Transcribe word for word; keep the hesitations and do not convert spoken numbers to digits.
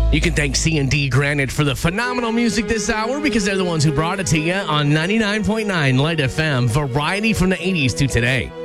You can thank C and D Granite for the phenomenal music this hour because they're the ones who brought it to you on ninety-nine point nine Light F M. Variety from the eighties to today.